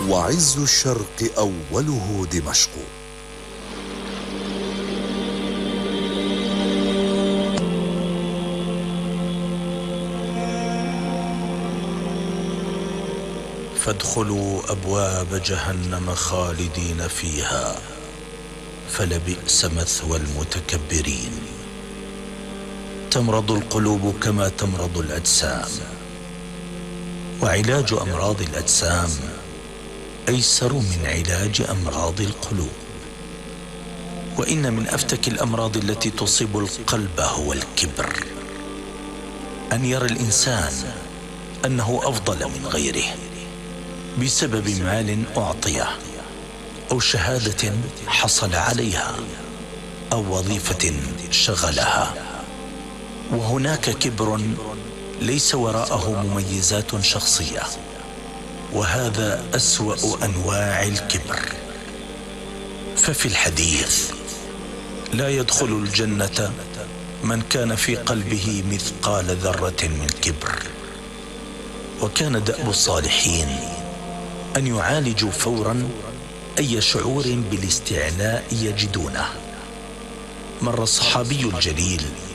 وعز الشرق أوله دمشق. فادخلوا أبواب جهنم خالدين فيها فلبئس مثوى المتكبرين. تمرض القلوب كما تمرض الأجسام، وعلاج أمراض الأجسام أيسر من علاج أمراض القلوب. وإن من أفتك الأمراض التي تصيب القلب هو الكبر، أن يرى الإنسان أنه أفضل من غيره بسبب مال أعطيه، أو شهادة حصل عليها، أو وظيفة شغلها. وهناك كبر ليس وراءه مميزات شخصية، وهذا أسوأ أنواع الكبر. ففي الحديث: لا يدخل الجنة من كان في قلبه مثقال ذرة من كبر. وكان دأب الصالحين أن يعالجوا فورا أي شعور بالاستعلاء يجدونه. مر الصحابي الجليل